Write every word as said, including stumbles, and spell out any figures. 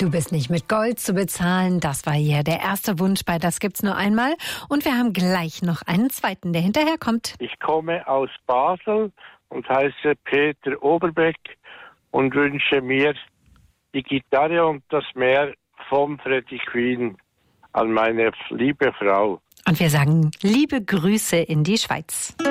Du bist nicht mit Gold zu bezahlen. Das war hier der erste Wunsch bei Das gibt's nur einmal. Und wir haben gleich noch einen zweiten, der hinterherkommt. Ich komme aus Basel und heiße Peter Oberbeck und wünsche mir die Gitarre und das Meer von Freddie Queen an meine liebe Frau. Und wir sagen liebe Grüße in die Schweiz.